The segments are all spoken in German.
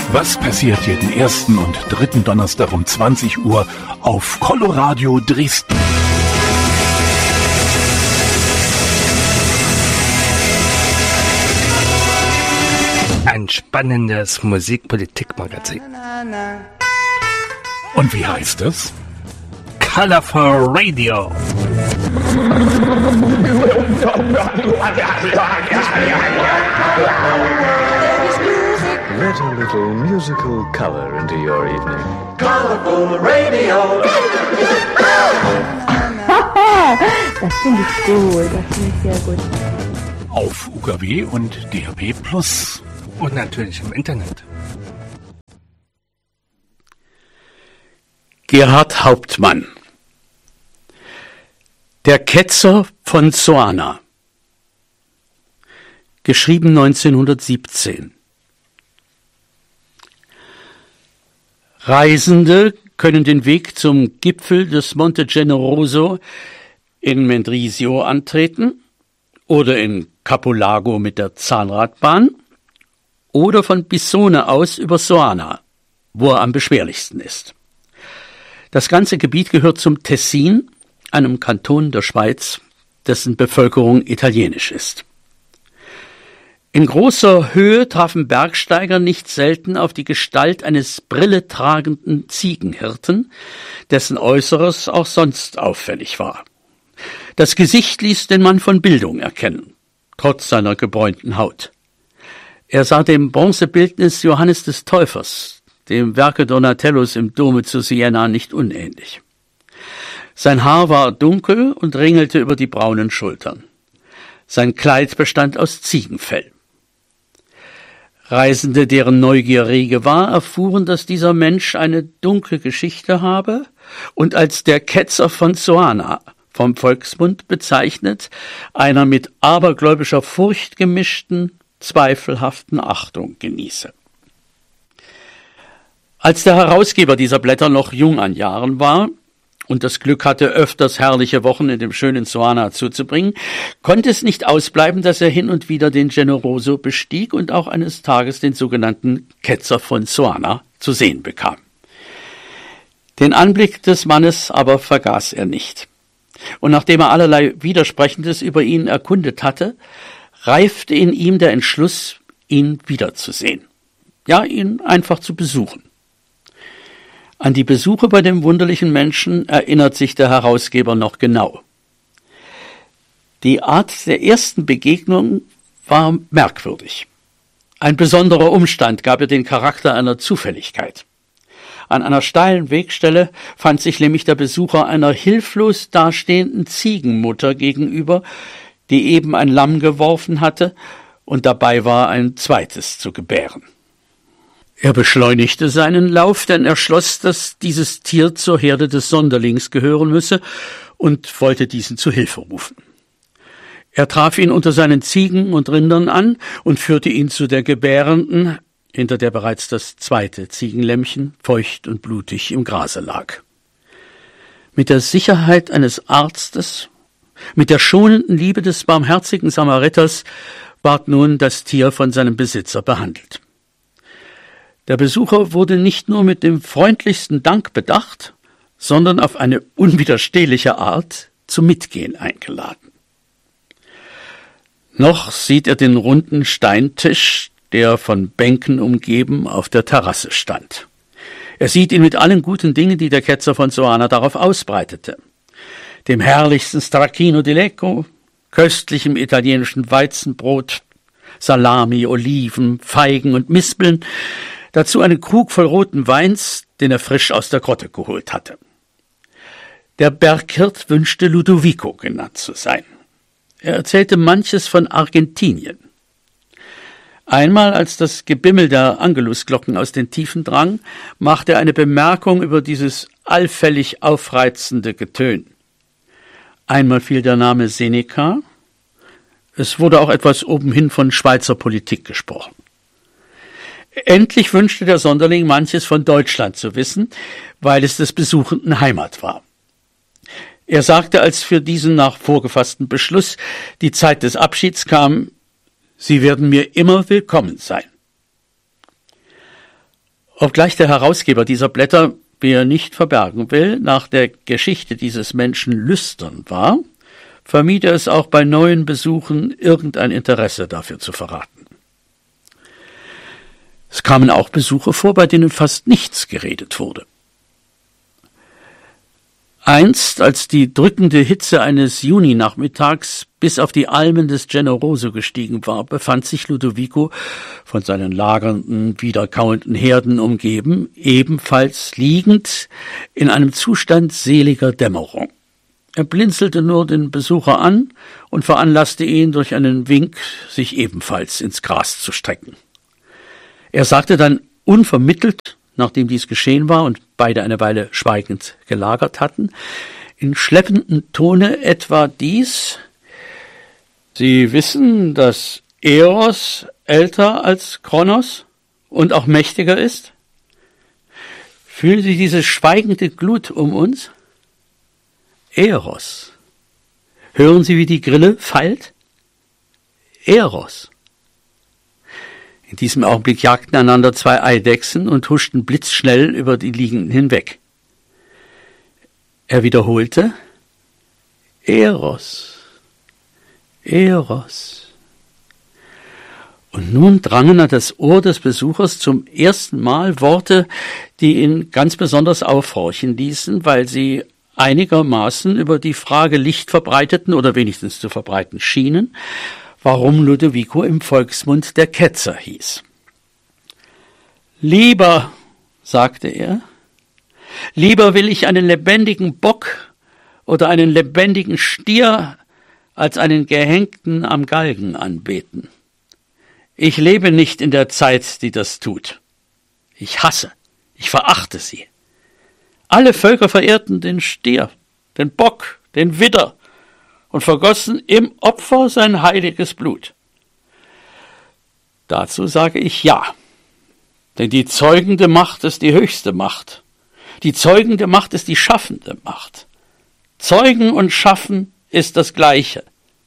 Was passiert jeden ersten und dritten Donnerstag um 20 Uhr auf Coloradio Dresden? Ein spannendes Musikpolitikmagazin. Und wie heißt es? Colorful Radio. Let a little musical color into your evening. Colorful Radio. Das finde ich gut, das finde ich sehr gut. Auf UKW und DAB+. Und natürlich im Internet. Gerhard Hauptmann. Der Ketzer von Soana. Geschrieben 1917. Reisende können den Weg zum Gipfel des Monte Generoso in Mendrisio antreten oder in Capolago mit der Zahnradbahn oder von Bissone aus über Soana, wo er am beschwerlichsten ist. Das ganze Gebiet gehört zum Tessin, einem Kanton der Schweiz, dessen Bevölkerung italienisch ist. In großer Höhe trafen Bergsteiger nicht selten auf die Gestalt eines brilletragenden Ziegenhirten, dessen Äußeres auch sonst auffällig war. Das Gesicht ließ den Mann von Bildung erkennen, trotz seiner gebräunten Haut. Er sah dem Bronzebildnis Johannes des Täufers, dem Werke Donatellos im Dome zu Siena, nicht unähnlich. Sein Haar war dunkel und ringelte über die braunen Schultern. Sein Kleid bestand aus Ziegenfell. Reisende, deren Neugier rege war, erfuhren, dass dieser Mensch eine dunkle Geschichte habe und als der Ketzer von Soana vom Volksmund bezeichnet, einer mit abergläubischer Furcht gemischten, zweifelhaften Achtung genieße. Als der Herausgeber dieser Blätter noch jung an Jahren war und das Glück hatte, öfters herrliche Wochen in dem schönen Soana zuzubringen, konnte es nicht ausbleiben, dass er hin und wieder den Generoso bestieg und auch eines Tages den sogenannten Ketzer von Soana zu sehen bekam. Den Anblick des Mannes aber vergaß er nicht. Und nachdem er allerlei Widersprechendes über ihn erkundet hatte, reifte in ihm der Entschluss, ihn wiederzusehen. Ja, ihn einfach zu besuchen. An die Besuche bei dem wunderlichen Menschen erinnert sich der Herausgeber noch genau. Die Art der ersten Begegnung war merkwürdig. Ein besonderer Umstand gab ihr den Charakter einer Zufälligkeit. An einer steilen Wegstelle fand sich nämlich der Besucher einer hilflos dastehenden Ziegenmutter gegenüber, die eben ein Lamm geworfen hatte und dabei war, ein zweites zu gebären. Er beschleunigte seinen Lauf, denn er schloss, dass dieses Tier zur Herde des Sonderlings gehören müsse und wollte diesen zu Hilfe rufen. Er traf ihn unter seinen Ziegen und Rindern an und führte ihn zu der Gebärenden, hinter der bereits das zweite Ziegenlämmchen feucht und blutig im Grase lag. Mit der Sicherheit eines Arztes, mit der schonenden Liebe des barmherzigen Samariters ward nun das Tier von seinem Besitzer behandelt. Der Besucher wurde nicht nur mit dem freundlichsten Dank bedacht, sondern auf eine unwiderstehliche Art zum Mitgehen eingeladen. Noch sieht er den runden Steintisch, der von Bänken umgeben auf der Terrasse stand. Er sieht ihn mit allen guten Dingen, die der Ketzer von Soana darauf ausbreitete. Dem herrlichsten Stracchino di Lecco, köstlichem italienischen Weizenbrot, Salami, Oliven, Feigen und Mispeln, dazu einen Krug voll roten Weins, den er frisch aus der Grotte geholt hatte. Der Berghirt wünschte Ludovico genannt zu sein. Er erzählte manches von Argentinien. Einmal, als das Gebimmel der Angelusglocken aus den Tiefen drang, machte er eine Bemerkung über dieses allfällig aufreizende Getön. Einmal fiel der Name Seneca. Es wurde auch etwas obenhin von Schweizer Politik gesprochen. Endlich wünschte der Sonderling manches von Deutschland zu wissen, weil es des Besuchenden Heimat war. Er sagte, als für diesen nach vorgefassten Beschluss die Zeit des Abschieds kam, »Sie werden mir immer willkommen sein.« Obgleich der Herausgeber dieser Blätter, wie er nicht verbergen will, nach der Geschichte dieses Menschen lüstern war, vermied er es auch bei neuen Besuchen, irgendein Interesse dafür zu verraten. Es kamen auch Besuche vor, bei denen fast nichts geredet wurde. Einst, als die drückende Hitze eines Juninachmittags bis auf die Almen des Generoso gestiegen war, befand sich Ludovico, von seinen lagernden, wiederkauenden Herden umgeben, ebenfalls liegend in einem Zustand seliger Dämmerung. Er blinzelte nur den Besucher an und veranlasste ihn durch einen Wink, sich ebenfalls ins Gras zu strecken. Er sagte dann unvermittelt, nachdem dies geschehen war und beide eine Weile schweigend gelagert hatten, in schleppendem Tone etwa dies: Sie wissen, dass Eros älter als Kronos und auch mächtiger ist? Fühlen Sie diese schweigende Glut um uns? Eros. Hören Sie, wie die Grille feilt? Eros. In diesem Augenblick jagten einander zwei Eidechsen und huschten blitzschnell über die Liegenden hinweg. Er wiederholte: Eros, Eros. Und nun drangen an das Ohr des Besuchers zum ersten Mal Worte, die ihn ganz besonders aufhorchen ließen, weil sie einigermaßen über die Frage Licht verbreiteten oder wenigstens zu verbreiten schienen, warum Ludovico im Volksmund der Ketzer hieß. Lieber, sagte er, lieber will ich einen lebendigen Bock oder einen lebendigen Stier als einen Gehängten am Galgen anbeten. Ich lebe nicht in der Zeit, die das tut. Ich hasse, ich verachte sie. Alle Völker verehrten den Stier, den Bock, den Widder und vergossen im Opfer sein heiliges Blut. Dazu sage ich ja, denn die zeugende Macht ist die höchste Macht. Die zeugende Macht ist die schaffende Macht. Zeugen und Schaffen ist das Gleiche.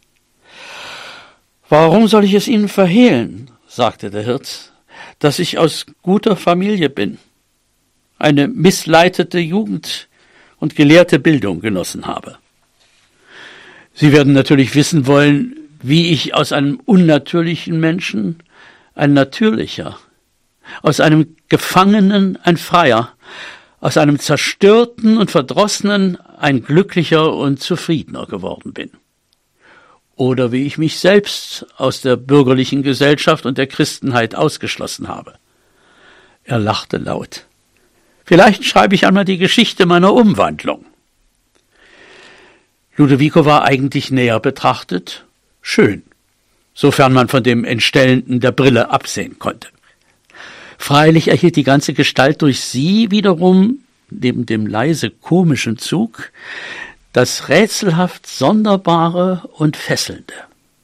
Warum soll ich es Ihnen verhehlen, sagte der Hirt, dass ich aus guter Familie bin, eine missleitete Jugend und gelehrte Bildung genossen habe. Sie werden natürlich wissen wollen, wie ich aus einem unnatürlichen Menschen ein natürlicher, aus einem Gefangenen ein Freier, aus einem Zerstörten und Verdrossenen ein glücklicher und zufriedener geworden bin. Oder wie ich mich selbst aus der bürgerlichen Gesellschaft und der Christenheit ausgeschlossen habe. Er lachte laut. Vielleicht schreibe ich einmal die Geschichte meiner Umwandlung. Ludovico war eigentlich näher betrachtet schön, sofern man von dem Entstellenden der Brille absehen konnte. Freilich erhielt die ganze Gestalt durch sie wiederum, neben dem leise komischen Zug, das rätselhaft Sonderbare und Fesselnde.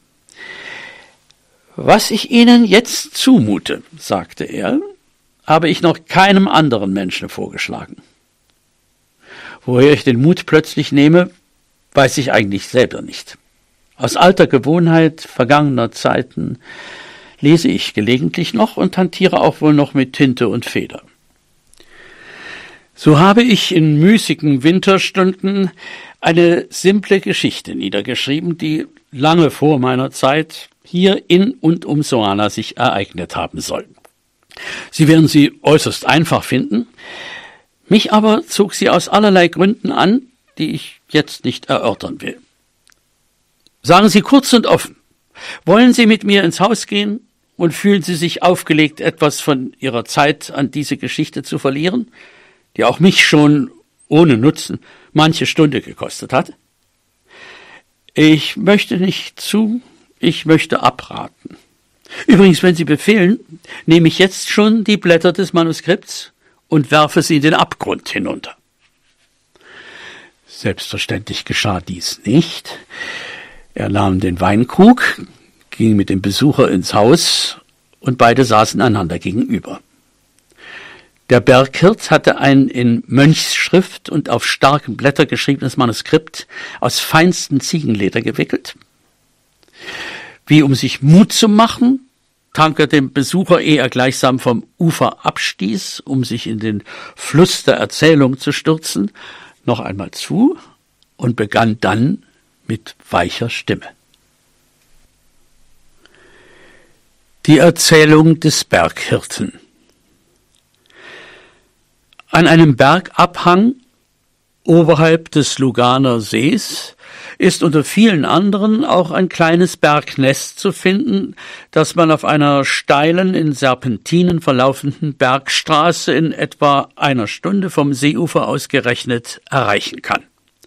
Was ich Ihnen jetzt zumute, sagte er, habe ich noch keinem anderen Menschen vorgeschlagen. Woher ich den Mut plötzlich nehme, weiß ich eigentlich selber nicht. Aus alter Gewohnheit vergangener Zeiten lese ich gelegentlich noch und hantiere auch wohl noch mit Tinte und Feder. So habe ich in müßigen Winterstunden eine simple Geschichte niedergeschrieben, die lange vor meiner Zeit hier in und um Soana sich ereignet haben soll. Sie werden sie äußerst einfach finden, mich aber zog sie aus allerlei Gründen an, die ich jetzt nicht erörtern will. Sagen Sie kurz und offen, wollen Sie mit mir ins Haus gehen und fühlen Sie sich aufgelegt, etwas von Ihrer Zeit an diese Geschichte zu verlieren, die auch mich schon ohne Nutzen manche Stunde gekostet hat? Ich möchte nicht zu, ich möchte abraten. Übrigens, wenn Sie befehlen, nehme ich jetzt schon die Blätter des Manuskripts und werfe sie in den Abgrund hinunter. Selbstverständlich geschah dies nicht. Er nahm den Weinkrug, ging mit dem Besucher ins Haus und beide saßen einander gegenüber. Der Berghirt hatte ein in Mönchsschrift und auf starken Blätter geschriebenes Manuskript aus feinstem Ziegenleder gewickelt. Wie um sich Mut zu machen, trank er dem Besucher, ehe er gleichsam vom Ufer abstieß, um sich in den Fluss der Erzählung zu stürzen, noch einmal zu und begann dann mit weicher Stimme. Die Erzählung des Berghirten. An einem Bergabhang oberhalb des Luganer Sees ist unter vielen anderen auch ein kleines Bergnest zu finden, das man auf einer steilen, in Serpentinen verlaufenden Bergstraße in etwa einer Stunde vom Seeufer aus gerechnet erreichen kann.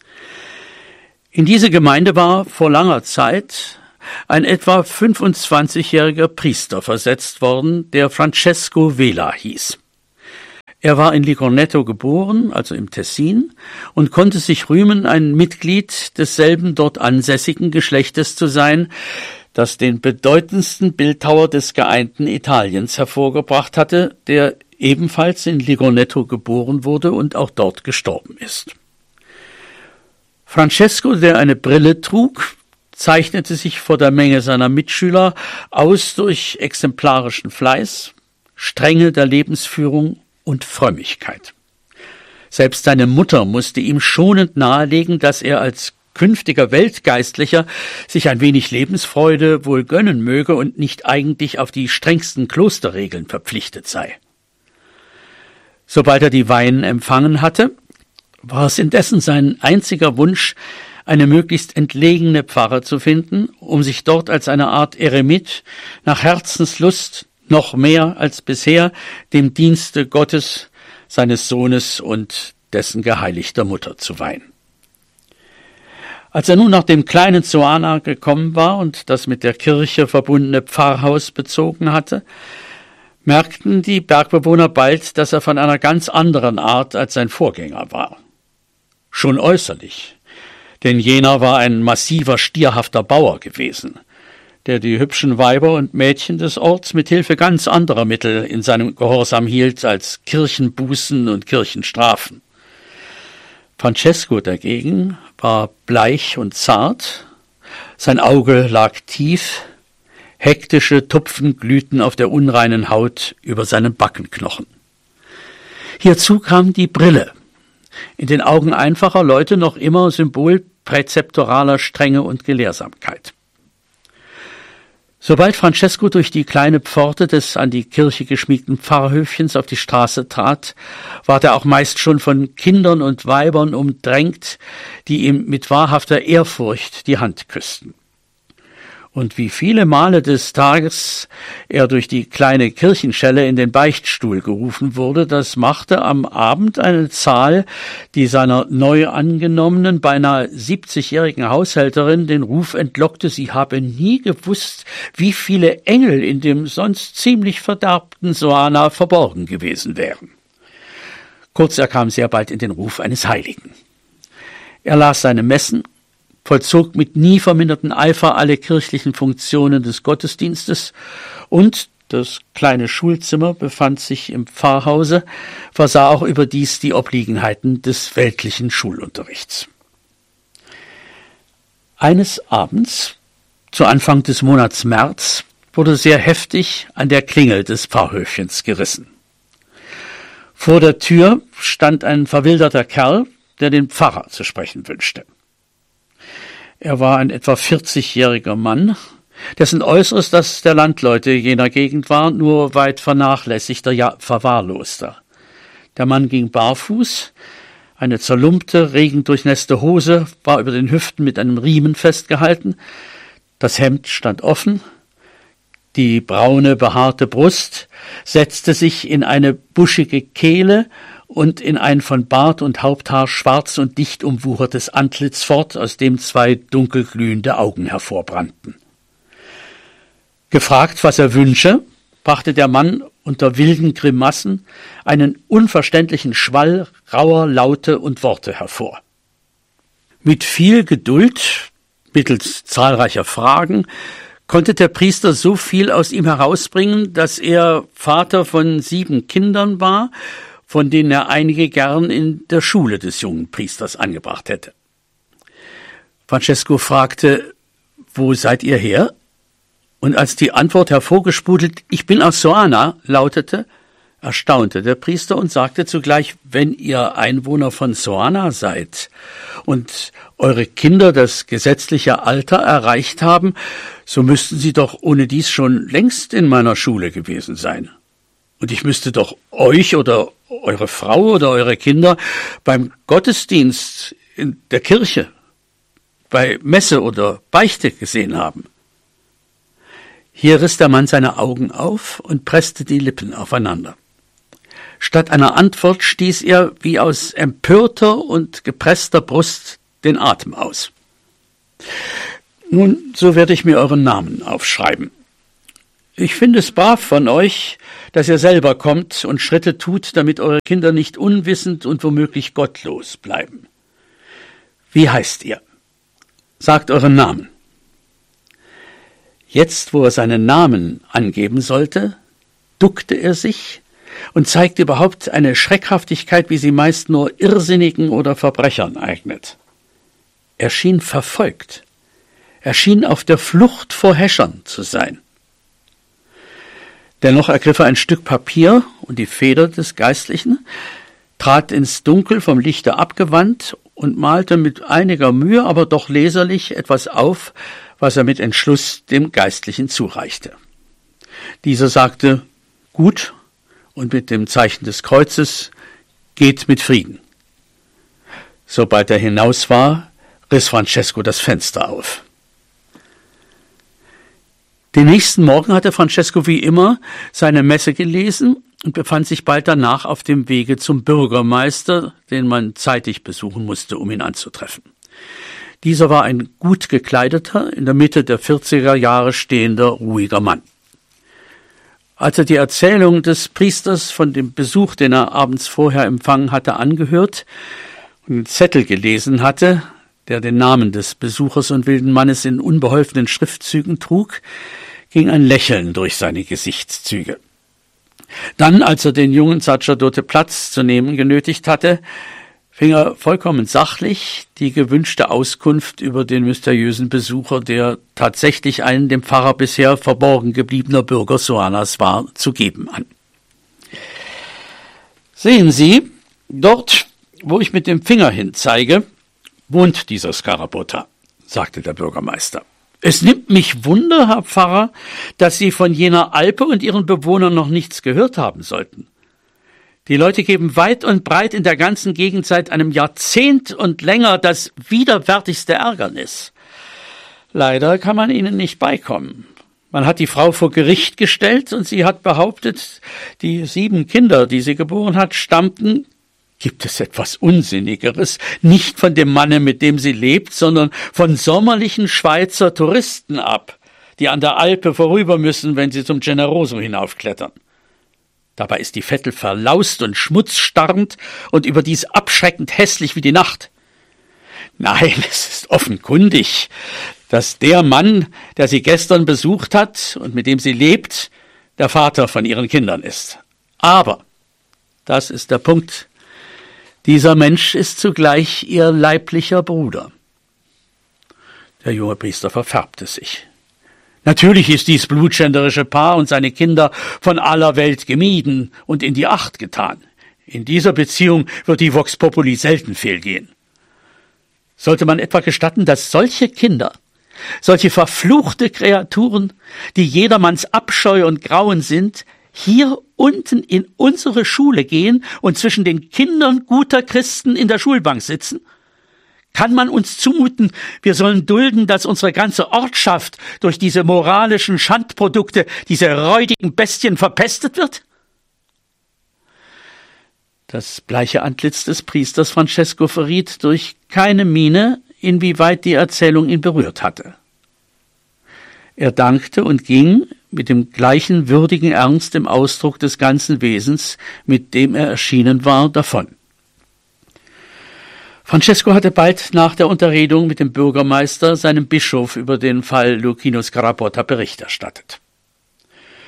In diese Gemeinde war vor langer Zeit ein etwa 25-jähriger Priester versetzt worden, der Francesco Vela hieß. Er war in Licornetto geboren, also im Tessin, und konnte sich rühmen, ein Mitglied desselben dort ansässigen Geschlechtes zu sein, das den bedeutendsten Bildhauer des geeinten Italiens hervorgebracht hatte, der ebenfalls in Licornetto geboren wurde und auch dort gestorben ist. Francesco, der eine Brille trug, zeichnete sich vor der Menge seiner Mitschüler aus durch exemplarischen Fleiß, Strenge der Lebensführung und Frömmigkeit. Selbst seine Mutter musste ihm schonend nahelegen, dass er als künftiger Weltgeistlicher sich ein wenig Lebensfreude wohl gönnen möge und nicht eigentlich auf die strengsten Klosterregeln verpflichtet sei. Sobald er die Weihen empfangen hatte, war es indessen sein einziger Wunsch, eine möglichst entlegene Pfarre zu finden, um sich dort als eine Art Eremit nach Herzenslust noch mehr als bisher dem Dienste Gottes, seines Sohnes und dessen geheiligter Mutter zu weihen. Als er nun nach dem kleinen Zoana gekommen war und das mit der Kirche verbundene Pfarrhaus bezogen hatte, merkten die Bergbewohner bald, dass er von einer ganz anderen Art als sein Vorgänger war. Schon äußerlich, denn jener war ein massiver, stierhafter Bauer gewesen, der die hübschen Weiber und Mädchen des Orts mit Hilfe ganz anderer Mittel in seinem Gehorsam hielt als Kirchenbußen und Kirchenstrafen. Francesco dagegen war bleich und zart, sein Auge lag tief, hektische Tupfen glühten auf der unreinen Haut über seinen Backenknochen. Hierzu kam die Brille, in den Augen einfacher Leute noch immer Symbol präzeptoraler Strenge und Gelehrsamkeit. Sobald Francesco durch die kleine Pforte des an die Kirche geschmiegten Pfarrhöfchens auf die Straße trat, ward er auch meist schon von Kindern und Weibern umdrängt, die ihm mit wahrhafter Ehrfurcht die Hand küssten. Und wie viele Male des Tages er durch die kleine Kirchenschelle in den Beichtstuhl gerufen wurde, das machte am Abend eine Zahl, die seiner neu angenommenen, beinahe 70-jährigen Haushälterin den Ruf entlockte, sie habe nie gewusst, wie viele Engel in dem sonst ziemlich verderbten Zoana verborgen gewesen wären. Kurz, er kam sehr bald in den Ruf eines Heiligen. Er las seine Messen, vollzog mit nie verminderten Eifer alle kirchlichen Funktionen des Gottesdienstes und, das kleine Schulzimmer befand sich im Pfarrhause, versah auch überdies die Obliegenheiten des weltlichen Schulunterrichts. Eines Abends, zu Anfang des Monats März, wurde sehr heftig an der Klingel des Pfarrhöfchens gerissen. Vor der Tür stand ein verwilderter Kerl, der den Pfarrer zu sprechen wünschte. Er war ein etwa 40-jähriger Mann, dessen Äußeres das der Landleute jener Gegend war, nur weit vernachlässigter, ja verwahrloster. Der Mann ging barfuß, eine zerlumpte, regendurchnässte Hose war über den Hüften mit einem Riemen festgehalten, das Hemd stand offen, die braune, behaarte Brust setzte sich in eine buschige Kehle und in ein von Bart und Haupthaar schwarz und dicht umwuchertes Antlitz fort, aus dem zwei dunkelglühende Augen hervorbrannten. Gefragt, was er wünsche, brachte der Mann unter wilden Grimassen einen unverständlichen Schwall rauer Laute und Worte hervor. Mit viel Geduld, mittels zahlreicher Fragen, konnte der Priester so viel aus ihm herausbringen, dass er Vater von 7 Kindern war, von denen er einige gern in der Schule des jungen Priesters angebracht hätte. Francesco fragte, »Wo seid ihr her?« Und als die Antwort hervorgesprudelt, ich bin aus Soana, lautete, erstaunte der Priester und sagte zugleich, wenn ihr Einwohner von Soana seid und eure Kinder das gesetzliche Alter erreicht haben, so müssten sie doch ohne dies schon längst in meiner Schule gewesen sein. Und ich müsste doch euch oder eure Frau oder eure Kinder beim Gottesdienst in der Kirche, bei Messe oder Beichte gesehen haben. Hier riss der Mann seine Augen auf und presste die Lippen aufeinander. Statt einer Antwort stieß er wie aus empörter und gepresster Brust den Atem aus. Nun, so werde ich mir euren Namen aufschreiben. Ich finde es brav von euch, dass ihr selber kommt und Schritte tut, damit eure Kinder nicht unwissend und womöglich gottlos bleiben. Wie heißt ihr? Sagt euren Namen. Jetzt, wo er seinen Namen angeben sollte, duckte er sich und zeigte überhaupt eine Schreckhaftigkeit, wie sie meist nur Irrsinnigen oder Verbrechern eignet. Er schien verfolgt. Er schien auf der Flucht vor Häschern zu sein. Dennoch ergriff er ein Stück Papier und die Feder des Geistlichen, trat ins Dunkel vom Lichte abgewandt und malte mit einiger Mühe, aber doch leserlich etwas auf, was er mit Entschluss dem Geistlichen zureichte. Dieser sagte, gut, und mit dem Zeichen des Kreuzes, geht mit Frieden. Sobald er hinaus war, riss Francesco das Fenster auf. Den nächsten Morgen hatte Francesco wie immer seine Messe gelesen und befand sich bald danach auf dem Wege zum Bürgermeister, den man zeitig besuchen musste, um ihn anzutreffen. Dieser war ein gut gekleideter, in der Mitte der 40er Jahre stehender, ruhiger Mann. Als er die Erzählung des Priesters von dem Besuch, den er abends vorher empfangen hatte, angehört und einen Zettel gelesen hatte, der den Namen des Besuchers und wilden Mannes in unbeholfenen Schriftzügen trug, ging ein Lächeln durch seine Gesichtszüge. Dann, als er den jungen Sacerdote Platz zu nehmen genötigt hatte, fing er vollkommen sachlich die gewünschte Auskunft über den mysteriösen Besucher, der tatsächlich ein dem Pfarrer bisher verborgen gebliebener Bürger Soanas war, zu geben an. Sehen Sie, dort, wo ich mit dem Finger hin zeige, wohnt dieser Skarabota, sagte der Bürgermeister. Es nimmt mich Wunder, Herr Pfarrer, dass Sie von jener Alpe und ihren Bewohnern noch nichts gehört haben sollten. Die Leute geben weit und breit in der ganzen Gegend seit einem Jahrzehnt und länger das widerwärtigste Ärgernis. Leider kann man ihnen nicht beikommen. Man hat die Frau vor Gericht gestellt und sie hat behauptet, die 7 Kinder, die sie geboren hat, stammten, gibt es etwas Unsinnigeres, nicht von dem Manne, mit dem sie lebt, sondern von sommerlichen Schweizer Touristen ab, die an der Alpe vorüber müssen, wenn sie zum Generoso hinaufklettern. Dabei ist die Vettel verlaust und schmutzstarrend und überdies abschreckend hässlich wie die Nacht. Nein, es ist offenkundig, dass der Mann, der sie gestern besucht hat und mit dem sie lebt, der Vater von ihren Kindern ist. Aber, das ist der Punkt, dieser Mensch ist zugleich ihr leiblicher Bruder. Der junge Priester verfärbte sich. Natürlich ist dies blutschänderische Paar und seine Kinder von aller Welt gemieden und in die Acht getan. In dieser Beziehung wird die Vox Populi selten fehlgehen. Sollte man etwa gestatten, dass solche Kinder, solche verfluchte Kreaturen, die jedermanns Abscheu und Grauen sind, hier unten in unsere Schule gehen und zwischen den Kindern guter Christen in der Schulbank sitzen? Kann man uns zumuten, wir sollen dulden, dass unsere ganze Ortschaft durch diese moralischen Schandprodukte, diese räudigen Bestien verpestet wird? Das bleiche Antlitz des Priesters Francesco verriet durch keine Miene, inwieweit die Erzählung ihn berührt hatte. Er dankte und ging mit dem gleichen würdigen Ernst im Ausdruck des ganzen Wesens, mit dem er erschienen war, davon. Francesco hatte bald nach der Unterredung mit dem Bürgermeister seinem Bischof über den Fall Luchino Scarabota Bericht erstattet.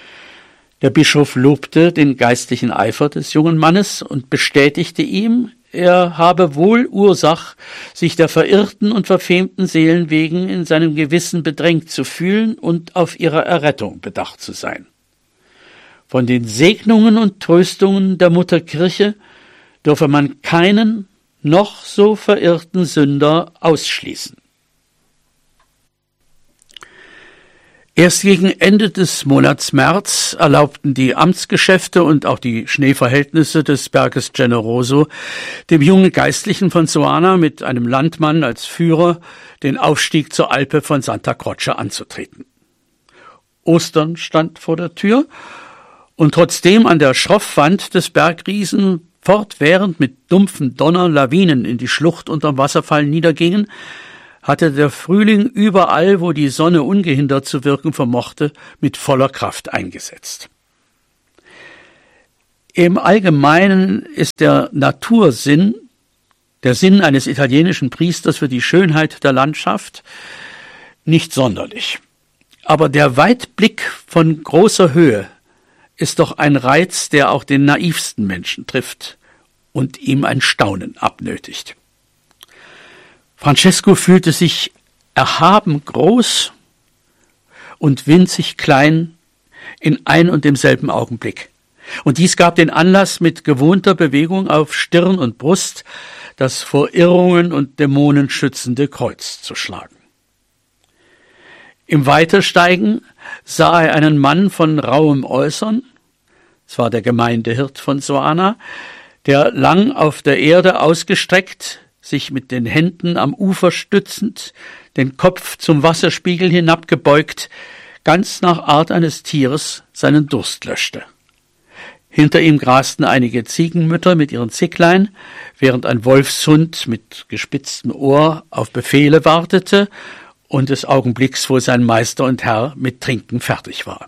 Der Bischof lobte den geistlichen Eifer des jungen Mannes und bestätigte ihm, er habe wohl Ursach, sich der verirrten und verfemten Seelen wegen in seinem Gewissen bedrängt zu fühlen und auf ihre Errettung bedacht zu sein. Von den Segnungen und Tröstungen der Mutter Kirche dürfe man keinen noch so verirrten Sünder ausschließen. Erst gegen Ende des Monats März erlaubten die Amtsgeschäfte und auch die Schneeverhältnisse des Berges Generoso dem jungen Geistlichen von Soana mit einem Landmann als Führer den Aufstieg zur Alpe von Santa Croce anzutreten. Ostern stand vor der Tür, und trotzdem an der Schroffwand des Bergriesen fortwährend mit dumpfem Donner Lawinen in die Schlucht unterm Wasserfall niedergingen, hatte der Frühling überall, wo die Sonne ungehindert zu wirken vermochte, mit voller Kraft eingesetzt. Im Allgemeinen ist der Natursinn, der Sinn eines italienischen Priesters für die Schönheit der Landschaft, nicht sonderlich. Aber der Weitblick von großer Höhe ist doch ein Reiz, der auch den naivsten Menschen trifft und ihm ein Staunen abnötigt. Francesco fühlte sich erhaben groß und winzig klein in ein und demselben Augenblick. Und dies gab den Anlass, mit gewohnter Bewegung auf Stirn und Brust das vor Irrungen und Dämonen schützende Kreuz zu schlagen. Im Weitersteigen sah er einen Mann von rauem Äußern, es war der Gemeindehirt von Soana, der lang auf der Erde ausgestreckt, sich mit den Händen am Ufer stützend, den Kopf zum Wasserspiegel hinabgebeugt, ganz nach Art eines Tieres seinen Durst löschte. Hinter ihm grasten einige Ziegenmütter mit ihren Zicklein, während ein Wolfshund mit gespitztem Ohr auf Befehle wartete und des Augenblicks, wo sein Meister und Herr mit Trinken fertig war.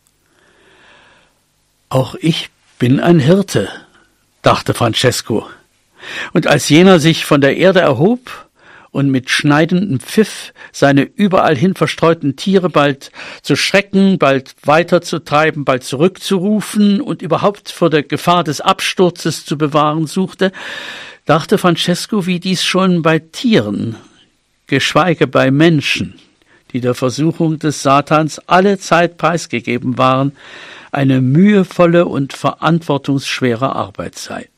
»Auch ich bin ein Hirte«, dachte Francesco, und als jener sich von der Erde erhob und mit schneidendem Pfiff seine überall hin verstreuten Tiere bald zu schrecken, bald weiterzutreiben, bald zurückzurufen und überhaupt vor der Gefahr des Absturzes zu bewahren suchte, dachte Francesco, wie dies schon bei Tieren, geschweige bei Menschen, die der Versuchung des Satans alle Zeit preisgegeben waren, eine mühevolle und verantwortungsschwere Arbeit sei.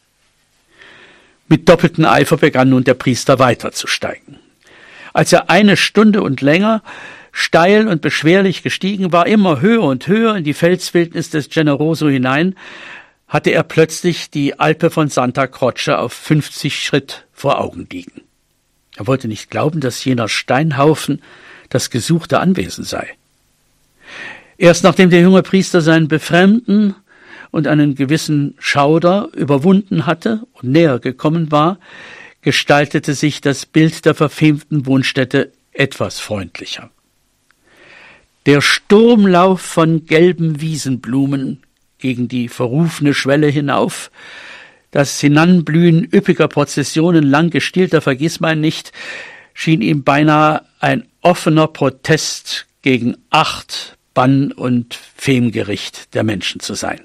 Mit doppeltem Eifer begann nun der Priester weiterzusteigen. Als er 1 Stunde und länger steil und beschwerlich gestiegen war, immer höher und höher in die Felswildnis des Generoso hinein, hatte er plötzlich die Alpe von Santa Croce auf 50 Schritt vor Augen liegen. Er wollte nicht glauben, dass jener Steinhaufen das gesuchte Anwesen sei. Erst nachdem der junge Priester sein Befremden und einen gewissen Schauder überwunden hatte und näher gekommen war, gestaltete sich das Bild der verfemten Wohnstätte etwas freundlicher. Der Sturmlauf von gelben Wiesenblumen gegen die verrufene Schwelle hinauf, das Hinanblühen üppiger Prozessionen lang gestielter Vergissmeinnicht, schien ihm beinahe ein offener Protest gegen Acht, Bann und Femgericht der Menschen zu sein.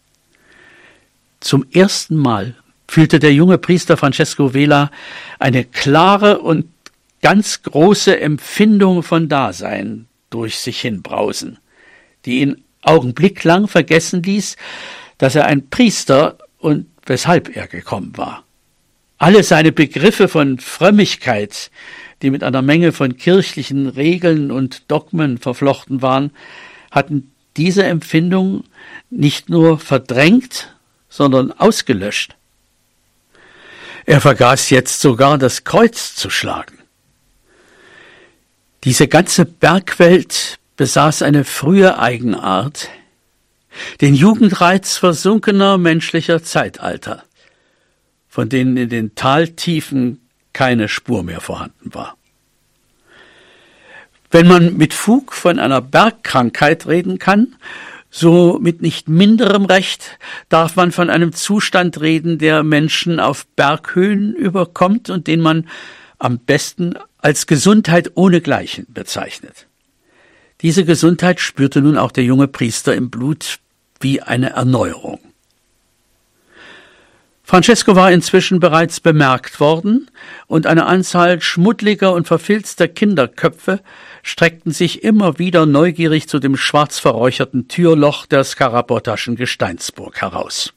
Zum ersten Mal fühlte der junge Priester Francesco Vela eine klare und ganz große Empfindung von Dasein durch sich hinbrausen, die ihn augenblicklang vergessen ließ, dass er ein Priester und weshalb er gekommen war. Alle seine Begriffe von Frömmigkeit, die mit einer Menge von kirchlichen Regeln und Dogmen verflochten waren, hatten diese Empfindung nicht nur verdrängt, sondern ausgelöscht. Er vergaß jetzt sogar das Kreuz zu schlagen. Diese ganze Bergwelt besaß eine frühe Eigenart, den Jugendreiz versunkener menschlicher Zeitalter, von denen in den Taltiefen keine Spur mehr vorhanden war. Wenn man mit Fug von einer Bergkrankheit reden kann, so mit nicht minderem Recht darf man von einem Zustand reden, der Menschen auf Berghöhen überkommt und den man am besten als Gesundheit ohnegleichen bezeichnet. Diese Gesundheit spürte nun auch der junge Priester im Blut wie eine Erneuerung. Francesco war inzwischen bereits bemerkt worden, und eine Anzahl schmuddliger und verfilzter Kinderköpfe streckten sich immer wieder neugierig zu dem schwarz verräucherten Türloch der Skarabottaschen Gesteinsburg heraus.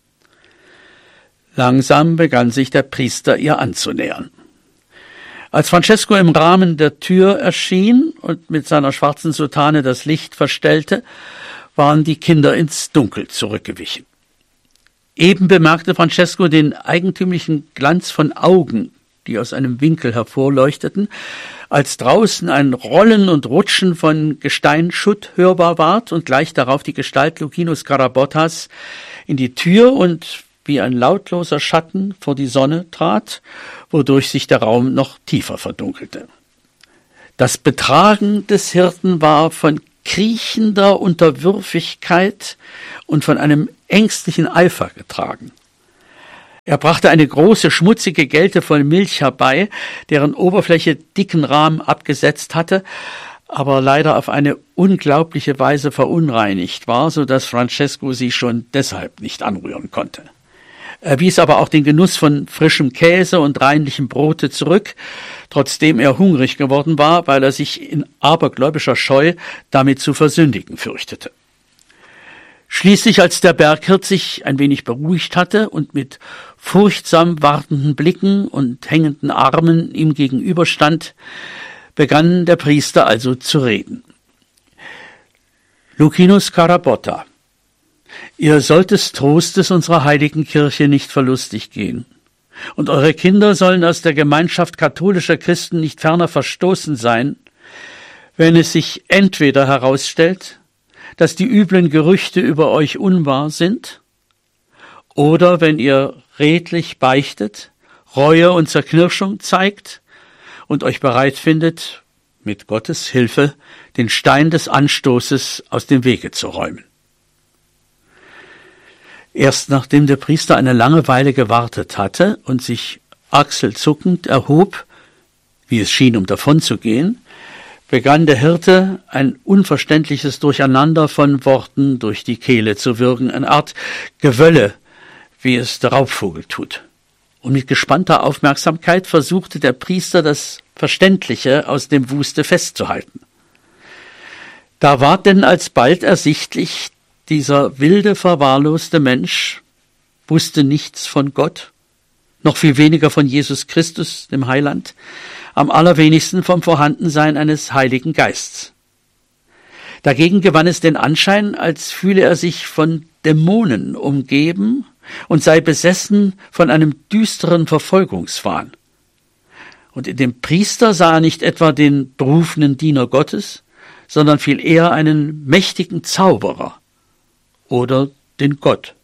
Langsam begann sich der Priester ihr anzunähern. Als Francesco im Rahmen der Tür erschien und mit seiner schwarzen Soutane das Licht verstellte, waren die Kinder ins Dunkel zurückgewichen. Eben bemerkte Francesco den eigentümlichen Glanz von Augen, die aus einem Winkel hervorleuchteten, als draußen ein Rollen und Rutschen von Gesteinsschutt hörbar ward und gleich darauf die Gestalt Luchino Scarabottas in die Tür und wie ein lautloser Schatten vor die Sonne trat, wodurch sich der Raum noch tiefer verdunkelte. Das Betragen des Hirten war von kriechender Unterwürfigkeit und von einem ängstlichen Eifer getragen. Er brachte eine große, schmutzige Gelte voll Milch herbei, deren Oberfläche dicken Rahm abgesetzt hatte, aber leider auf eine unglaubliche Weise verunreinigt war, so dass Francesco sie schon deshalb nicht anrühren konnte. Er wies aber auch den Genuss von frischem Käse und reinlichem Brote zurück, trotzdem er hungrig geworden war, weil er sich in abergläubischer Scheu damit zu versündigen fürchtete. Schließlich, als der Berghirt sich ein wenig beruhigt hatte und mit furchtsam wartenden Blicken und hängenden Armen ihm gegenüberstand, begann der Priester also zu reden. Luchino Scarabotta, ihr sollt des Trostes unserer heiligen Kirche nicht verlustig gehen, und eure Kinder sollen aus der Gemeinschaft katholischer Christen nicht ferner verstoßen sein, wenn es sich entweder herausstellt, dass die üblen Gerüchte über euch unwahr sind, oder wenn ihr redlich beichtet, Reue und Zerknirschung zeigt und euch bereit findet, mit Gottes Hilfe den Stein des Anstoßes aus dem Wege zu räumen. Erst nachdem der Priester eine lange Weile gewartet hatte und sich achselzuckend erhob, wie es schien, um davonzugehen, begann der Hirte ein unverständliches Durcheinander von Worten durch die Kehle zu würgen, eine Art Gewölle, wie es der Raubvogel tut. Und mit gespannter Aufmerksamkeit versuchte der Priester, das Verständliche aus dem Wuste festzuhalten. Da war denn alsbald ersichtlich, dieser wilde, verwahrloste Mensch wusste nichts von Gott, noch viel weniger von Jesus Christus, dem Heiland, am allerwenigsten vom Vorhandensein eines Heiligen Geists. Dagegen gewann es den Anschein, als fühle er sich von Dämonen umgeben und sei besessen von einem düsteren Verfolgungswahn. Und in dem Priester sah er nicht etwa den berufenen Diener Gottes, sondern viel eher einen mächtigen Zauberer oder den Gott.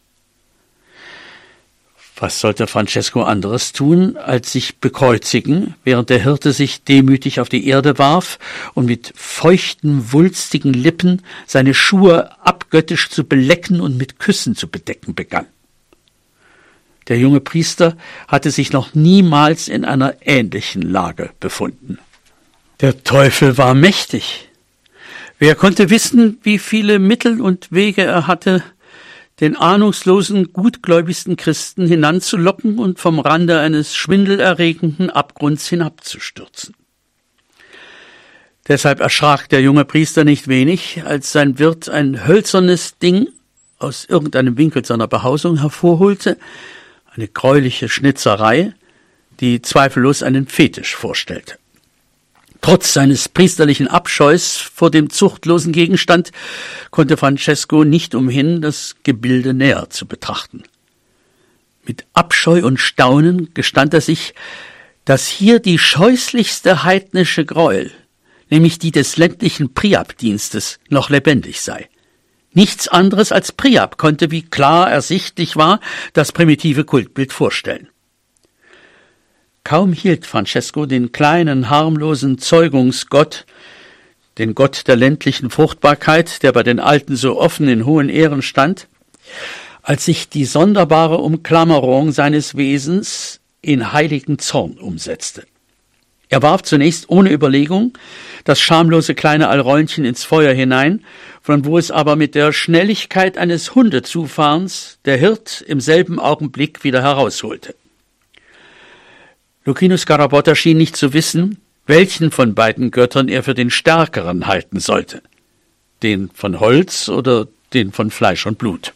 Was sollte Francesco anderes tun, als sich bekreuzigen, während der Hirte sich demütig auf die Erde warf und mit feuchten, wulstigen Lippen seine Schuhe abgöttisch zu belecken und mit Küssen zu bedecken begann? Der junge Priester hatte sich noch niemals in einer ähnlichen Lage befunden. Der Teufel war mächtig. Wer konnte wissen, wie viele Mittel und Wege er hatte, den ahnungslosen, gutgläubigsten Christen hinanzulocken und vom Rande eines schwindelerregenden Abgrunds hinabzustürzen. Deshalb erschrak der junge Priester nicht wenig, als sein Wirt ein hölzernes Ding aus irgendeinem Winkel seiner Behausung hervorholte, eine gräuliche Schnitzerei, die zweifellos einen Fetisch vorstellte. Trotz seines priesterlichen Abscheus vor dem zuchtlosen Gegenstand konnte Francesco nicht umhin, das Gebilde näher zu betrachten. Mit Abscheu und Staunen gestand er sich, dass hier die scheußlichste heidnische Gräuel, nämlich die des ländlichen Priapdienstes, noch lebendig sei. Nichts anderes als Priap konnte, wie klar ersichtlich war, das primitive Kultbild vorstellen. Kaum hielt Francesco den kleinen, harmlosen Zeugungsgott, den Gott der ländlichen Fruchtbarkeit, der bei den Alten so offen in hohen Ehren stand, als sich die sonderbare Umklammerung seines Wesens in heiligen Zorn umsetzte. Er warf zunächst ohne Überlegung das schamlose kleine Alräunchen ins Feuer hinein, von wo es aber mit der Schnelligkeit eines Hundezufahrens der Hirt im selben Augenblick wieder herausholte. Lucinus Scarabota schien nicht zu wissen, welchen von beiden Göttern er für den stärkeren halten sollte, den von Holz oder den von Fleisch und Blut.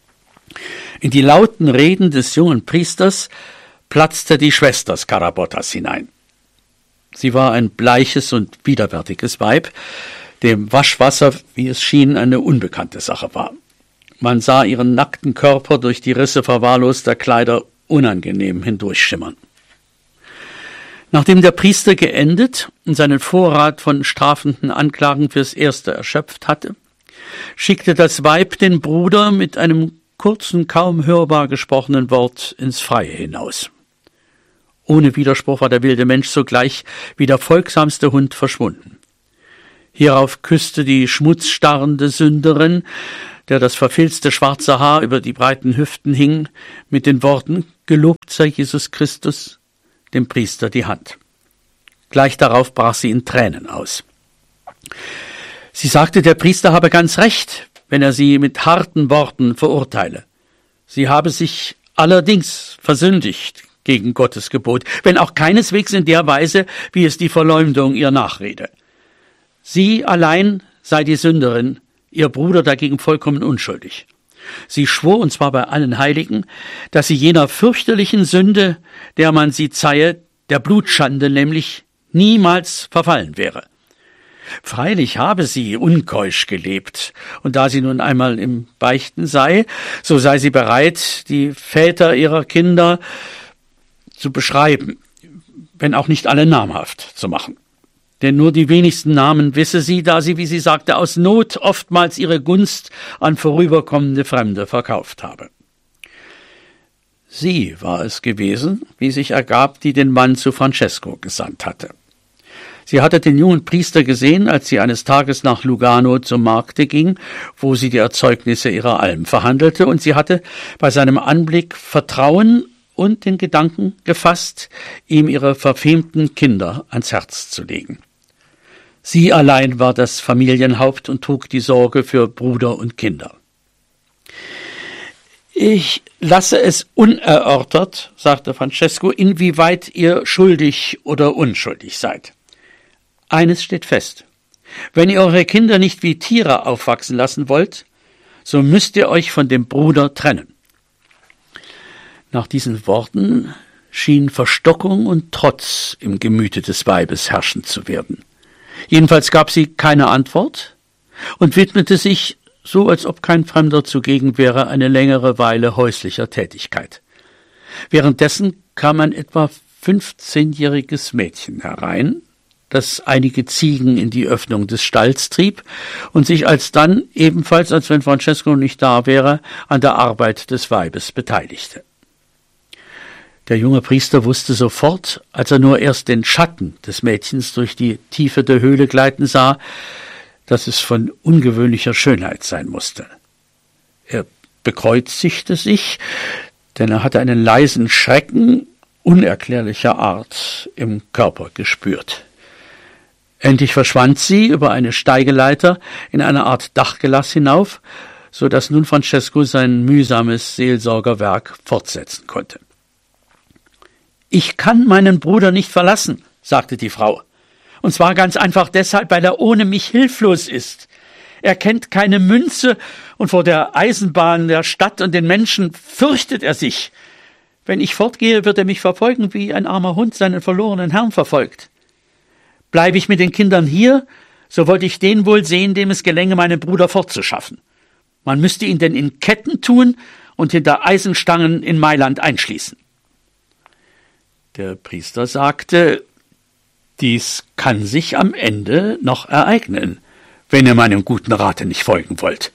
In die lauten Reden des jungen Priesters platzte die Schwester Scarabotas hinein. Sie war ein bleiches und widerwärtiges Weib, dem Waschwasser, wie es schien, eine unbekannte Sache war. Man sah ihren nackten Körper durch die Risse verwahrloster Kleider unangenehm hindurchschimmern. Nachdem der Priester geendet und seinen Vorrat von strafenden Anklagen fürs Erste erschöpft hatte, schickte das Weib den Bruder mit einem kurzen, kaum hörbar gesprochenen Wort ins Freie hinaus. Ohne Widerspruch war der wilde Mensch sogleich wie der folgsamste Hund verschwunden. Hierauf küsste die schmutzstarrende Sünderin, der das verfilzte schwarze Haar über die breiten Hüften hing, mit den Worten »Gelobt sei Jesus Christus«, dem Priester die Hand. Gleich darauf brach sie in Tränen aus. Sie sagte, der Priester habe ganz recht, wenn er sie mit harten Worten verurteile. Sie habe sich allerdings versündigt gegen Gottes Gebot, wenn auch keineswegs in der Weise, wie es die Verleumdung ihr nachrede. Sie allein sei die Sünderin, ihr Bruder dagegen vollkommen unschuldig. Sie schwor, und zwar bei allen Heiligen, dass sie jener fürchterlichen Sünde, der man sie zeihe, der Blutschande nämlich, niemals verfallen wäre. Freilich habe sie unkeusch gelebt, und da sie nun einmal im Beichten sei, so sei sie bereit, die Väter ihrer Kinder zu beschreiben, wenn auch nicht alle namhaft zu machen. Denn nur die wenigsten Namen wisse sie, da sie, wie sie sagte, aus Not oftmals ihre Gunst an vorüberkommende Fremde verkauft habe. Sie war es gewesen, wie sich ergab, die den Mann zu Francesco gesandt hatte. Sie hatte den jungen Priester gesehen, als sie eines Tages nach Lugano zum Markte ging, wo sie die Erzeugnisse ihrer Alm verhandelte, und sie hatte bei seinem Anblick Vertrauen und den Gedanken gefasst, ihm ihre verfemten Kinder ans Herz zu legen. Sie allein war das Familienhaupt und trug die Sorge für Bruder und Kinder. Ich lasse es unerörtert, sagte Francesco, inwieweit ihr schuldig oder unschuldig seid. Eines steht fest: Wenn ihr eure Kinder nicht wie Tiere aufwachsen lassen wollt, so müsst ihr euch von dem Bruder trennen. Nach diesen Worten schien Verstockung und Trotz im Gemüte des Weibes herrschend zu werden. Jedenfalls gab sie keine Antwort und widmete sich, so als ob kein Fremder zugegen wäre, eine längere Weile häuslicher Tätigkeit. Währenddessen kam ein etwa 15-jähriges Mädchen herein, das einige Ziegen in die Öffnung des Stalls trieb und sich alsdann, ebenfalls als wenn Francesco nicht da wäre, an der Arbeit des Weibes beteiligte. Der junge Priester wusste sofort, als er nur erst den Schatten des Mädchens durch die Tiefe der Höhle gleiten sah, dass es von ungewöhnlicher Schönheit sein musste. Er bekreuzigte sich, denn er hatte einen leisen Schrecken unerklärlicher Art im Körper gespürt. Endlich verschwand sie über eine Steigeleiter in eine Art Dachgelass hinauf, so dass nun Francesco sein mühsames Seelsorgerwerk fortsetzen konnte. »Ich kann meinen Bruder nicht verlassen«, sagte die Frau. »Und zwar ganz einfach deshalb, weil er ohne mich hilflos ist. Er kennt keine Münze und vor der Eisenbahn, der Stadt und den Menschen fürchtet er sich. Wenn ich fortgehe, wird er mich verfolgen, wie ein armer Hund seinen verlorenen Herrn verfolgt. Bleibe ich mit den Kindern hier, so wollte ich den wohl sehen, dem es gelänge, meinen Bruder fortzuschaffen. Man müsste ihn denn in Ketten tun und hinter Eisenstangen in Mailand einschließen.« Der Priester sagte, dies kann sich am Ende noch ereignen, wenn ihr meinem guten Rate nicht folgen wollt.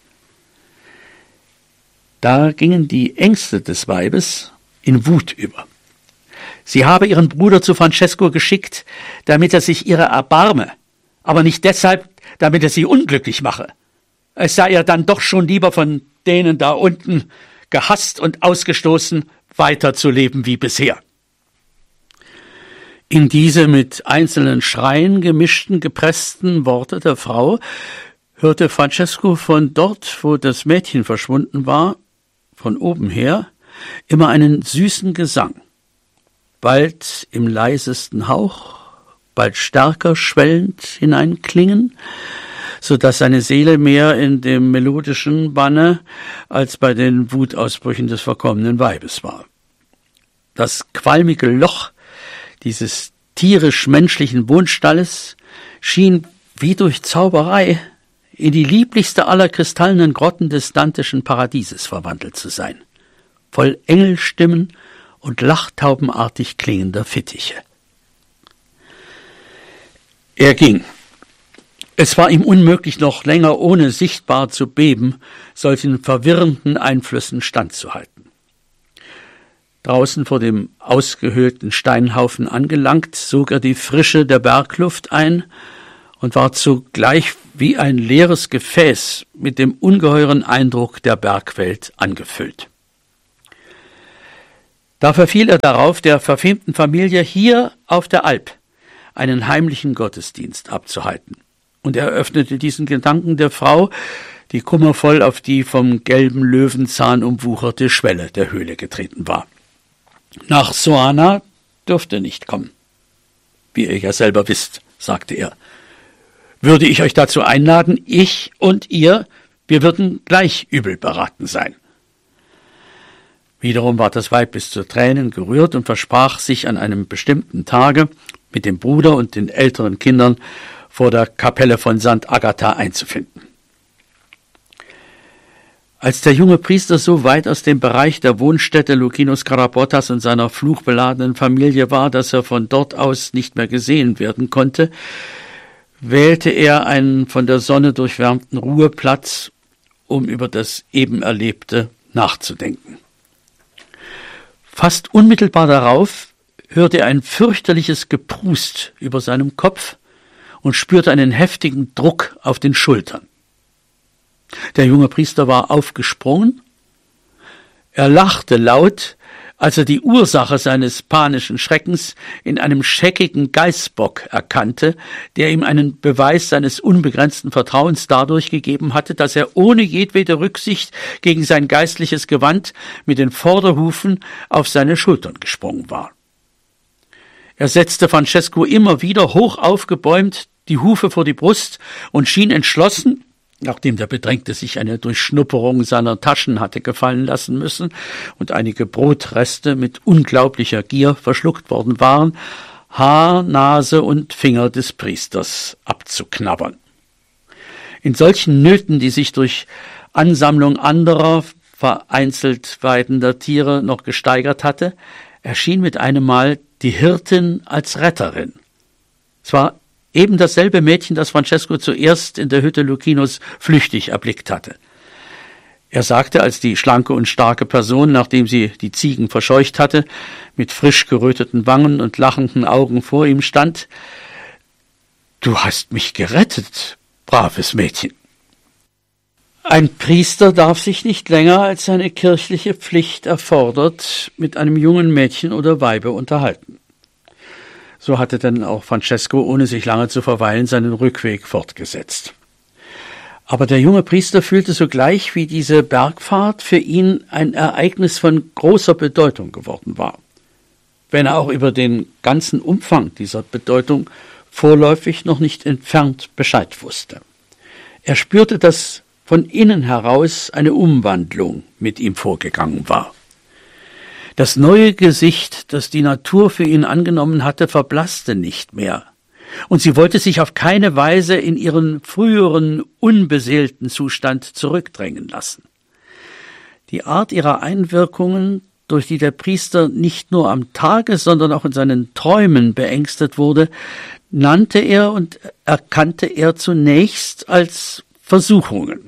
Da gingen die Ängste des Weibes in Wut über. Sie habe ihren Bruder zu Francesco geschickt, damit er sich ihrer erbarme, aber nicht deshalb, damit er sie unglücklich mache. Es sei ihr dann doch schon lieber, von denen da unten, gehasst und ausgestoßen, weiterzuleben wie bisher. In diese mit einzelnen Schreien gemischten, gepressten Worte der Frau hörte Francesco von dort, wo das Mädchen verschwunden war, von oben her, immer einen süßen Gesang, bald im leisesten Hauch, bald stärker schwellend hineinklingen, so dass seine Seele mehr in dem melodischen Banne als bei den Wutausbrüchen des verkommenen Weibes war. Das qualmige Loch dieses tierisch-menschlichen Wohnstalles schien wie durch Zauberei in die lieblichste aller kristallenen Grotten des dantischen Paradieses verwandelt zu sein, voll Engelstimmen und lachtaubenartig klingender Fittiche. Er ging. Es war ihm unmöglich, noch länger ohne sichtbar zu beben, solchen verwirrenden Einflüssen standzuhalten. Draußen vor dem ausgehöhlten Steinhaufen angelangt, sog er die Frische der Bergluft ein und war zugleich wie ein leeres Gefäß mit dem ungeheuren Eindruck der Bergwelt angefüllt. Da verfiel er darauf, der verfemten Familie hier auf der Alp einen heimlichen Gottesdienst abzuhalten. Und er öffnete diesen Gedanken der Frau, die kummervoll auf die vom gelben Löwenzahn umwucherte Schwelle der Höhle getreten war. Nach Soana dürfte nicht kommen. Wie ihr ja selber wisst, sagte er. Würde ich euch dazu einladen, ich und ihr, wir würden gleich übel beraten sein. Wiederum war das Weib bis zu Tränen gerührt und versprach, sich an einem bestimmten Tage mit dem Bruder und den älteren Kindern vor der Kapelle von St. Agatha einzufinden. Als der junge Priester so weit aus dem Bereich der Wohnstätte Lukinos Karabottas und seiner fluchbeladenen Familie war, dass er von dort aus nicht mehr gesehen werden konnte, wählte er einen von der Sonne durchwärmten Ruheplatz, um über das eben Erlebte nachzudenken. Fast unmittelbar darauf hörte er ein fürchterliches Geprust über seinem Kopf und spürte einen heftigen Druck auf den Schultern. Der junge Priester war aufgesprungen. Er lachte laut, als er die Ursache seines panischen Schreckens in einem scheckigen Geißbock erkannte, der ihm einen Beweis seines unbegrenzten Vertrauens dadurch gegeben hatte, dass er ohne jedwede Rücksicht gegen sein geistliches Gewand mit den Vorderhufen auf seine Schultern gesprungen war. Er setzte Francesco immer wieder hoch aufgebäumt die Hufe vor die Brust und schien entschlossen, nachdem der Bedrängte sich eine Durchschnupperung seiner Taschen hatte gefallen lassen müssen und einige Brotreste mit unglaublicher Gier verschluckt worden waren, Haar, Nase und Finger des Priesters abzuknabbern. In solchen Nöten, die sich durch Ansammlung anderer, vereinzelt weidender Tiere noch gesteigert hatte, erschien mit einem Mal die Hirtin als Retterin. Es war eben dasselbe Mädchen, das Francesco zuerst in der Hütte Lukinos flüchtig erblickt hatte. Er sagte, als die schlanke und starke Person, nachdem sie die Ziegen verscheucht hatte, mit frisch geröteten Wangen und lachenden Augen vor ihm stand: »Du hast mich gerettet, braves Mädchen.« Ein Priester darf sich nicht länger, als seine kirchliche Pflicht erfordert, mit einem jungen Mädchen oder Weibe unterhalten. So hatte denn auch Francesco, ohne sich lange zu verweilen, seinen Rückweg fortgesetzt. Aber der junge Priester fühlte sogleich, wie diese Bergfahrt für ihn ein Ereignis von großer Bedeutung geworden war, wenn er auch über den ganzen Umfang dieser Bedeutung vorläufig noch nicht entfernt Bescheid wusste. Er spürte, dass von innen heraus eine Umwandlung mit ihm vorgegangen war. Das neue Gesicht, das die Natur für ihn angenommen hatte, verblasste nicht mehr, und sie wollte sich auf keine Weise in ihren früheren, unbeseelten Zustand zurückdrängen lassen. Die Art ihrer Einwirkungen, durch die der Priester nicht nur am Tage, sondern auch in seinen Träumen beängstet wurde, nannte er und erkannte er zunächst als Versuchungen.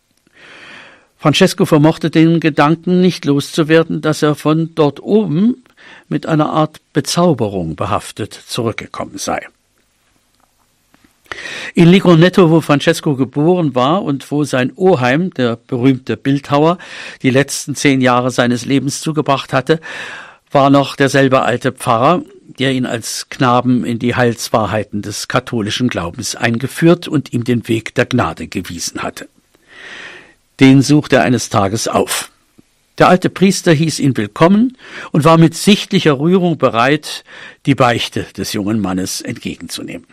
Francesco vermochte den Gedanken nicht loszuwerden, dass er von dort oben mit einer Art Bezauberung behaftet zurückgekommen sei. In Ligronetto, wo Francesco geboren war und wo sein Oheim, der berühmte Bildhauer, die letzten 10 Jahre seines Lebens zugebracht hatte, war noch derselbe alte Pfarrer, der ihn als Knaben in die Heilswahrheiten des katholischen Glaubens eingeführt und ihm den Weg der Gnade gewiesen hatte. Den suchte er eines Tages auf. Der alte Priester hieß ihn willkommen und war mit sichtlicher Rührung bereit, die Beichte des jungen Mannes entgegenzunehmen.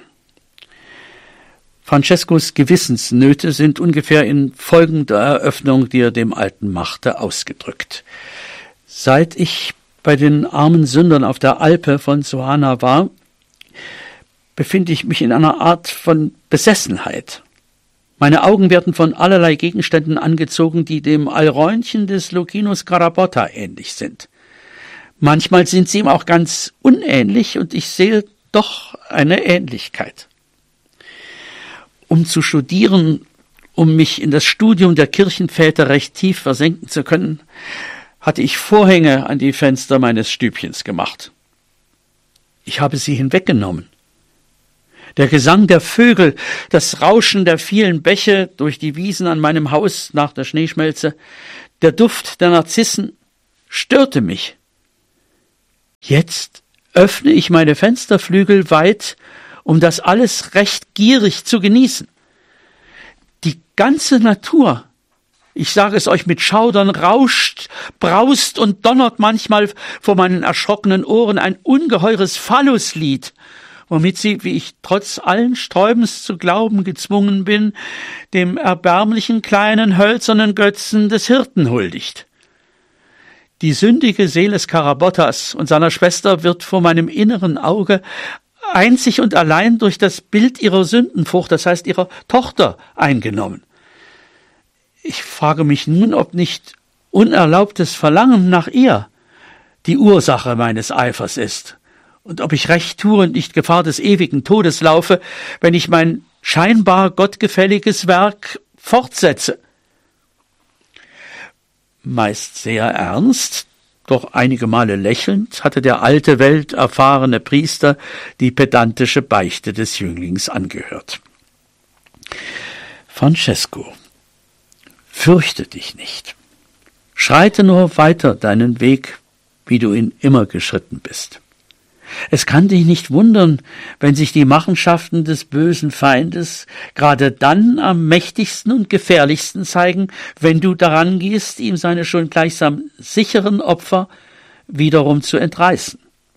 Francescos Gewissensnöte sind ungefähr in folgender Eröffnung, die er dem Alten machte, ausgedrückt. Seit ich bei den armen Sündern auf der Alpe von Soana war, befinde ich mich in einer Art von Besessenheit. Meine Augen werden von allerlei Gegenständen angezogen, die dem Alräunchen des Longinus Carabotta ähnlich sind. Manchmal sind sie ihm auch ganz unähnlich und ich sehe doch eine Ähnlichkeit. Um zu studieren, um mich in das Studium der Kirchenväter recht tief versenken zu können, hatte ich Vorhänge an die Fenster meines Stübchens gemacht. Ich habe sie hinweggenommen. Der Gesang der Vögel, das Rauschen der vielen Bäche durch die Wiesen an meinem Haus nach der Schneeschmelze, der Duft der Narzissen störte mich. Jetzt öffne ich meine Fensterflügel weit, um das alles recht gierig zu genießen. Die ganze Natur, ich sage es euch mit Schaudern, rauscht, braust und donnert manchmal vor meinen erschrockenen Ohren ein ungeheures Phalluslied, womit sie, wie ich trotz allen Sträubens zu glauben gezwungen bin, dem erbärmlichen kleinen hölzernen Götzen des Hirten huldigt. Die sündige Seele des Carabottas und seiner Schwester wird vor meinem inneren Auge einzig und allein durch das Bild ihrer Sündenfrucht, das heißt ihrer Tochter, eingenommen. Ich frage mich nun, ob nicht unerlaubtes Verlangen nach ihr die Ursache meines Eifers ist und ob ich recht tue und nicht Gefahr des ewigen Todes laufe, wenn ich mein scheinbar gottgefälliges Werk fortsetze. Meist sehr ernst, doch einige Male lächelnd, hatte der alte, welterfahrene Priester die pedantische Beichte des Jünglings angehört. Francesco, fürchte dich nicht. Schreite nur weiter deinen Weg, wie du ihn immer geschritten bist. Es kann dich nicht wundern, wenn sich die Machenschaften des bösen Feindes gerade dann am mächtigsten und gefährlichsten zeigen, wenn du daran gehst, ihm seine schon gleichsam sicheren Opfer wiederum zu entreißen.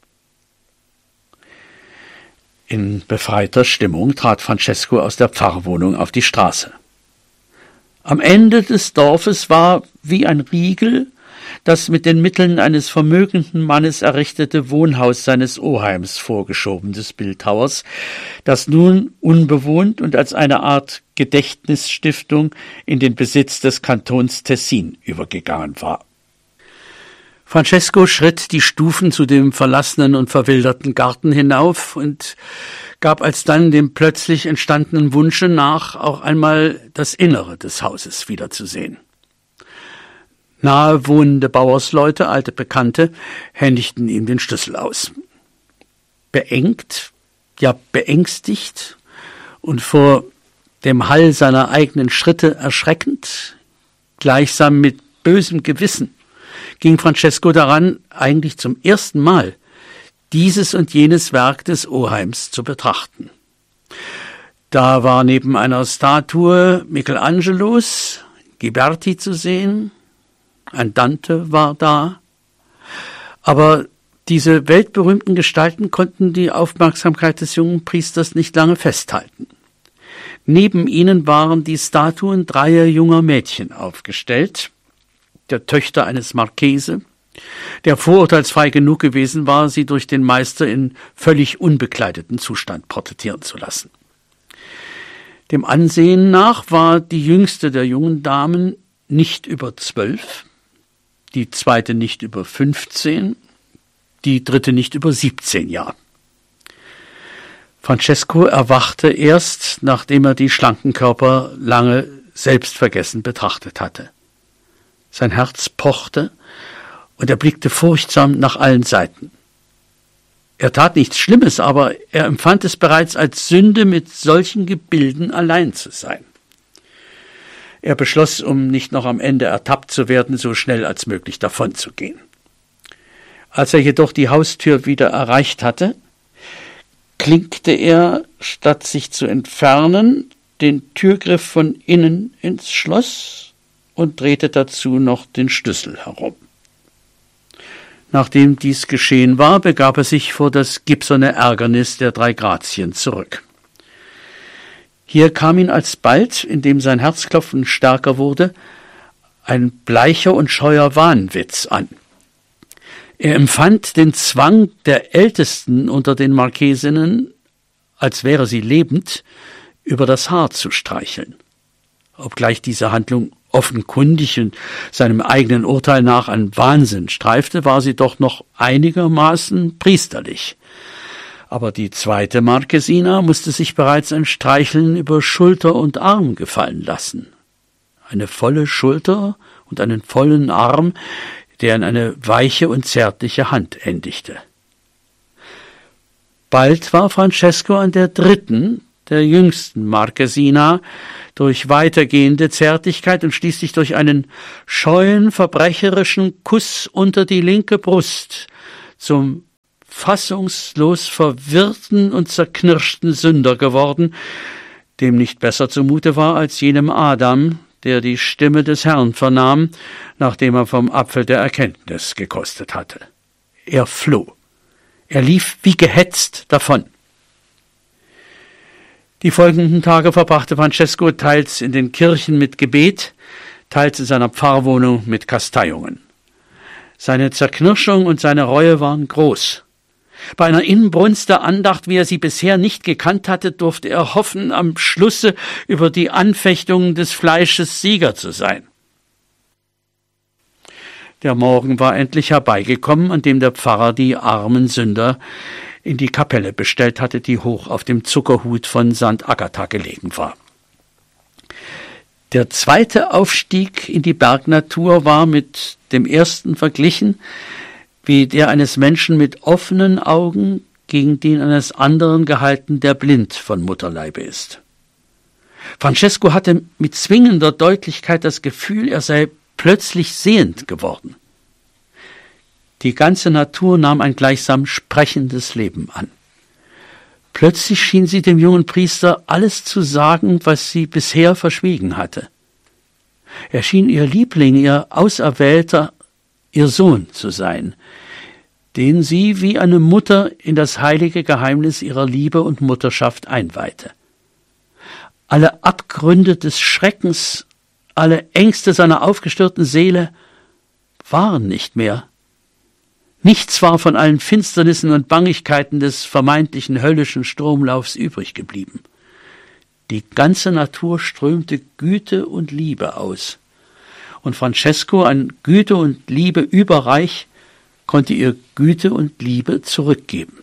In befreiter Stimmung trat Francesco aus der Pfarrwohnung auf die Straße. Am Ende des Dorfes war wie ein Riegel das mit den Mitteln eines vermögenden Mannes errichtete Wohnhaus seines Oheims vorgeschoben des Bildhauers, das nun unbewohnt und als eine Art Gedächtnisstiftung in den Besitz des Kantons Tessin übergegangen war. Francesco schritt die Stufen zu dem verlassenen und verwilderten Garten hinauf und gab alsdann dem plötzlich entstandenen Wunsche nach, auch einmal das Innere des Hauses wiederzusehen. Nahe wohnende Bauersleute, alte Bekannte, händigten ihm den Schlüssel aus. Beengt, ja beängstigt und vor dem Hall seiner eigenen Schritte erschreckend, gleichsam mit bösem Gewissen, ging Francesco daran, eigentlich zum ersten Mal dieses und jenes Werk des Oheims zu betrachten. Da war neben einer Statue Michelangelos Ghiberti zu sehen, ein Dante war da, aber diese weltberühmten Gestalten konnten die Aufmerksamkeit des jungen Priesters nicht lange festhalten. Neben ihnen waren die Statuen dreier junger Mädchen aufgestellt, der Töchter eines Marchese, der vorurteilsfrei genug gewesen war, sie durch den Meister in völlig unbekleideten Zustand porträtieren zu lassen. Dem Ansehen nach war die jüngste der jungen Damen nicht über 12, die zweite nicht über 15, die dritte nicht über 17 Jahre. Francesco erwachte erst, nachdem er die schlanken Körper lange selbstvergessen betrachtet hatte. Sein Herz pochte und er blickte furchtsam nach allen Seiten. Er tat nichts Schlimmes, aber er empfand es bereits als Sünde, mit solchen Gebilden allein zu sein. Er beschloss, um nicht noch am Ende ertappt zu werden, so schnell als möglich davonzugehen. Als er jedoch die Haustür wieder erreicht hatte, klinkte er, statt sich zu entfernen, den Türgriff von innen ins Schloss und drehte dazu noch den Schlüssel herum. Nachdem dies geschehen war, begab er sich vor das gipserne Ärgernis der 3 Grazien zurück. Hier kam ihn alsbald, indem sein Herzklopfen stärker wurde, ein bleicher und scheuer Wahnwitz an. Er empfand den Zwang der Ältesten unter den Marquesinnen, als wäre sie lebend, über das Haar zu streicheln. Obgleich diese Handlung offenkundig und seinem eigenen Urteil nach an Wahnsinn streifte, war sie doch noch einigermaßen priesterlich. Aber die zweite Marquesina musste sich bereits ein Streicheln über Schulter und Arm gefallen lassen. Eine volle Schulter und einen vollen Arm, der in eine weiche und zärtliche Hand endigte. Bald war Francesco an der 3., der jüngsten Marquesina, durch weitergehende Zärtlichkeit und schließlich durch einen scheuen, verbrecherischen Kuss unter die linke Brust zum fassungslos verwirrten und zerknirschten Sünder geworden, dem nicht besser zumute war als jenem Adam, der die Stimme des Herrn vernahm, nachdem er vom Apfel der Erkenntnis gekostet hatte. Er floh. Er lief wie gehetzt davon. Die folgenden Tage verbrachte Francesco teils in den Kirchen mit Gebet, teils in seiner Pfarrwohnung mit Kasteiungen. Seine Zerknirschung und seine Reue waren groß. Bei einer Inbrunst der Andacht, wie er sie bisher nicht gekannt hatte, durfte er hoffen, am Schlusse über die Anfechtungen des Fleisches Sieger zu sein. Der Morgen war endlich herbeigekommen, an dem der Pfarrer die armen Sünder in die Kapelle bestellt hatte, die hoch auf dem Zuckerhut von St. Agatha gelegen war. Der zweite Aufstieg in die Bergnatur war mit dem ersten verglichen, wie der eines Menschen mit offenen Augen gegen den eines anderen gehalten, der blind von Mutterleibe ist. Francesco hatte mit zwingender Deutlichkeit das Gefühl, er sei plötzlich sehend geworden. Die ganze Natur nahm ein gleichsam sprechendes Leben an. Plötzlich schien sie dem jungen Priester alles zu sagen, was sie bisher verschwiegen hatte. Er schien ihr Liebling, ihr Auserwählter, ihr Sohn zu sein, den sie wie eine Mutter in das heilige Geheimnis ihrer Liebe und Mutterschaft einweihte. Alle Abgründe des Schreckens, alle Ängste seiner aufgestörten Seele waren nicht mehr. Nichts war von allen Finsternissen und Bangigkeiten des vermeintlichen höllischen Stromlaufs übrig geblieben. Die ganze Natur strömte Güte und Liebe aus. Und Francesco, an Güte und Liebe überreich, konnte ihr Güte und Liebe zurückgeben.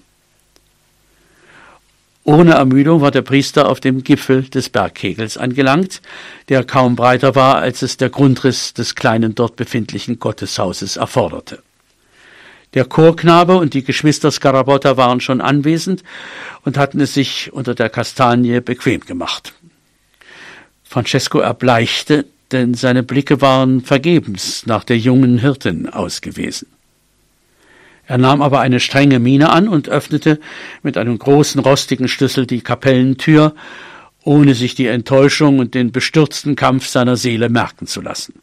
Ohne Ermüdung war der Priester auf dem Gipfel des Bergkegels angelangt, der kaum breiter war, als es der Grundriss des kleinen dort befindlichen Gotteshauses erforderte. Der Chorknabe und die Geschwister Scarabotta waren schon anwesend und hatten es sich unter der Kastanie bequem gemacht. Francesco erbleichte, denn seine Blicke waren vergebens nach der jungen Hirtin ausgewiesen. Er nahm aber eine strenge Miene an und öffnete mit einem großen rostigen Schlüssel die Kapellentür, ohne sich die Enttäuschung und den bestürzten Kampf seiner Seele merken zu lassen.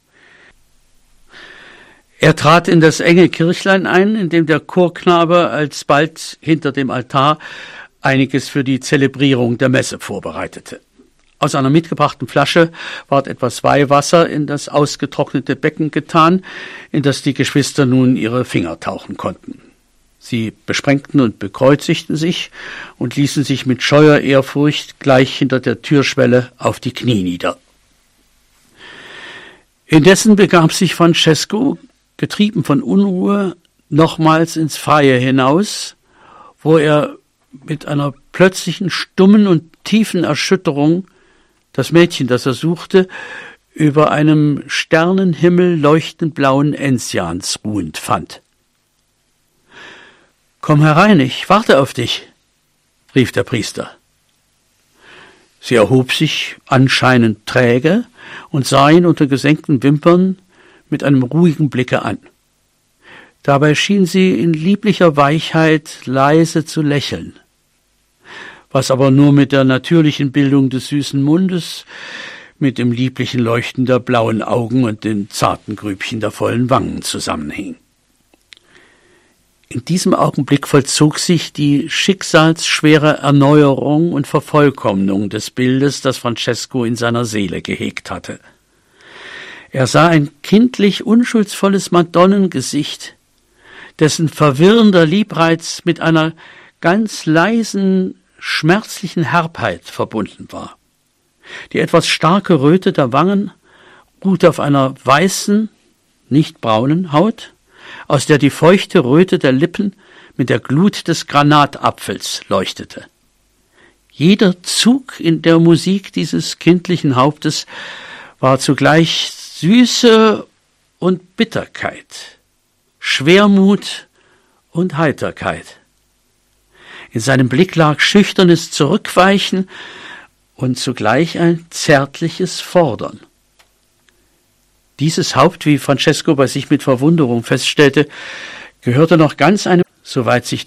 Er trat in das enge Kirchlein ein, in dem der Chorknabe alsbald hinter dem Altar einiges für die Zelebrierung der Messe vorbereitete. Aus einer mitgebrachten Flasche ward etwas Weihwasser in das ausgetrocknete Becken getan, in das die Geschwister nun ihre Finger tauchen konnten. Sie besprengten und bekreuzigten sich und ließen sich mit scheuer Ehrfurcht gleich hinter der Türschwelle auf die Knie nieder. Indessen begab sich Francesco, getrieben von Unruhe, nochmals ins Freie hinaus, wo er mit einer plötzlichen stummen und tiefen Erschütterung das Mädchen, das er suchte, über einem Sternenhimmel leuchtend blauen Enzians ruhend fand. »Komm herein, ich warte auf dich«, rief der Priester. Sie erhob sich anscheinend träge und sah ihn unter gesenkten Wimpern mit einem ruhigen Blicke an. Dabei schien sie in lieblicher Weichheit leise zu lächeln, was aber nur mit der natürlichen Bildung des süßen Mundes, mit dem lieblichen Leuchten der blauen Augen und den zarten Grübchen der vollen Wangen zusammenhing. In diesem Augenblick vollzog sich die schicksalsschwere Erneuerung und Vervollkommnung des Bildes, das Francesco in seiner Seele gehegt hatte. Er sah ein kindlich unschuldsvolles Madonnengesicht, dessen verwirrender Liebreiz mit einer ganz leisen, schmerzlichen Herbheit verbunden war. Die etwas starke Röte der Wangen ruhte auf einer weißen, nicht braunen Haut, aus der die feuchte Röte der Lippen mit der Glut des Granatapfels leuchtete. Jeder Zug in der Musik dieses kindlichen Hauptes war zugleich Süße und Bitterkeit, Schwermut und Heiterkeit. In seinem Blick lag schüchternes Zurückweichen und zugleich ein zärtliches Fordern. Dieses Haupt, wie Francesco bei sich mit Verwunderung feststellte, gehörte noch ganz einem, soweit sich